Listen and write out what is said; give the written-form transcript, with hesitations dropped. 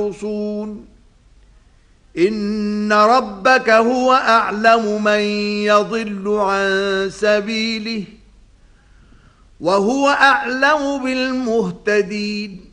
يخرصون إن ربك هو أعلم من يضل عن سبيله وهو أعلم بالمهتدين